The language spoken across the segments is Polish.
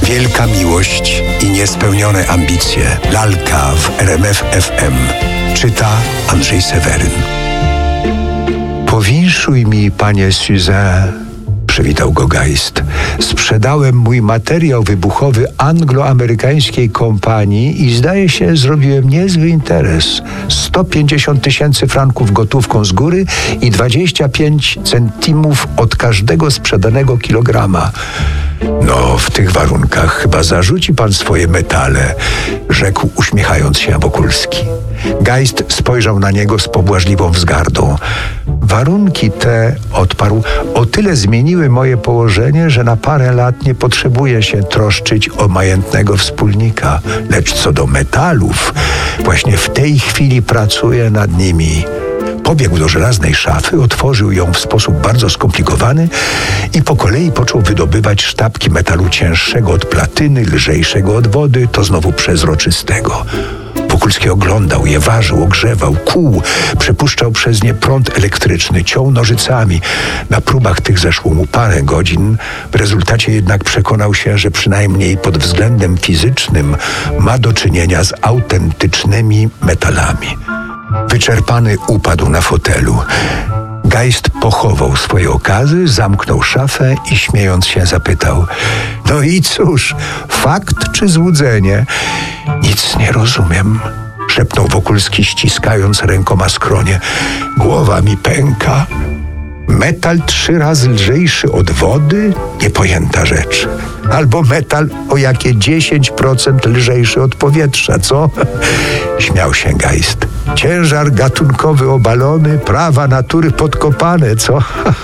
Wielka miłość i niespełnione ambicje. Lalka w RMF FM. Czyta Andrzej Seweryn. Powinszuj mi, panie Suzin, przywitał go Geist. Sprzedałem mój materiał wybuchowy anglo-amerykańskiej kompanii i zdaje się, zrobiłem niezły interes. 150 000 franków gotówką z góry i 25 centimów od każdego sprzedanego kilograma. No, w tych warunkach chyba zarzuci pan swoje metale, rzekł uśmiechając się Wokulski. Geist spojrzał na niego z pobłażliwą wzgardą. Warunki te, odparł, o tyle zmieniły moje położenie, że na parę lat nie potrzebuję się troszczyć o majętnego wspólnika. Lecz co do metalów, właśnie w tej chwili pracuję nad nimi. Pobiegł do żelaznej szafy, otworzył ją w sposób bardzo skomplikowany i po kolei począł wydobywać sztabki metalu cięższego od platyny, lżejszego od wody, to znowu przezroczystego. Wokulski oglądał je, ważył, ogrzewał, kuł, przepuszczał przez nie prąd elektryczny, ciął nożycami. Na próbach tych zeszło mu parę godzin. W rezultacie jednak przekonał się, że przynajmniej pod względem fizycznym ma do czynienia z autentycznymi metalami. Wyczerpany upadł na fotelu. Geist pochował swoje okazy, zamknął szafę i śmiejąc się zapytał: no i cóż, fakt czy złudzenie? Nic nie rozumiem, szepnął Wokulski, ściskając rękoma skronie. Głowa mi pęka. Metal 3 razy lżejszy od wody? Niepojęta rzecz. Albo metal o jakie 10% lżejszy od powietrza, co? Śmiał się Geist. Ciężar gatunkowy obalony, prawa natury podkopane, co?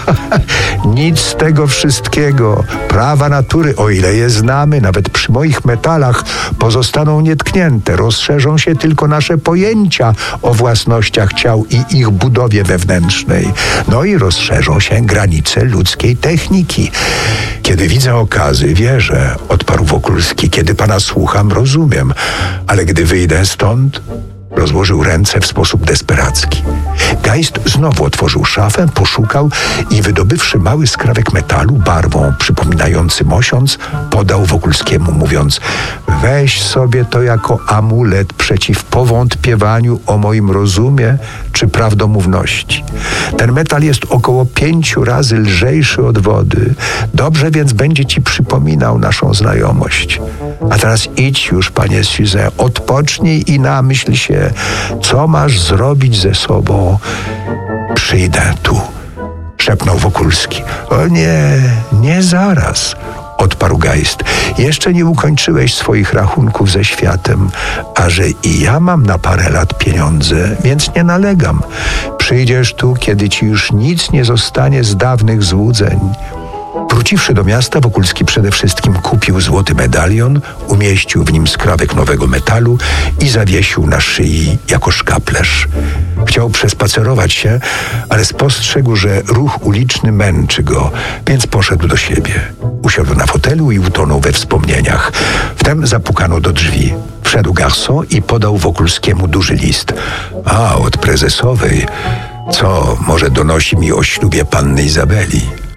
Nic z tego wszystkiego. Prawa natury, o ile je znamy, nawet przy moich metalach, pozostaną nietknięte. Rozszerzą się tylko nasze pojęcia o własnościach ciał i ich budowie wewnętrznej. No i rozszerzą się granice ludzkiej techniki. Kiedy widzę okazy, wierzę, odparł Wokulski. Kiedy pana słucham, rozumiem. Ale gdy wyjdę stąd... Rozłożył ręce w sposób desperacki. Geist znowu otworzył szafę, poszukał i wydobywszy mały skrawek metalu barwą przypominający mosiąc, podał Wokulskiemu, mówiąc: weź sobie to jako amulet przeciw powątpiewaniu o moim rozumie czy prawdomówności. Ten metal jest około 5 razy lżejszy od wody. Dobrze więc będzie ci przypominał naszą znajomość. A teraz idź już, panie Suzin, odpocznij i namyśl się, co masz zrobić ze sobą. Przyjdę tu, szepnął Wokulski. O nie zaraz, odparł Geist. Jeszcze nie ukończyłeś swoich rachunków ze światem, a że i ja mam na parę lat pieniądze, więc nie nalegam. Przyjdziesz tu, kiedy ci już nic nie zostanie z dawnych złudzeń. Wróciwszy do miasta, Wokulski przede wszystkim kupił złoty medalion, umieścił w nim skrawek nowego metalu i zawiesił na szyi jako szkaplerz. Chciał przespacerować się, ale spostrzegł, że ruch uliczny męczy go, więc poszedł do siebie. Usiadł na fotelu i utonął we wspomnieniach. Wtem zapukano do drzwi. Wszedł garçon i podał Wokulskiemu duży list. A, od prezesowej. Co, może donosi mi o ślubie panny Izabeli?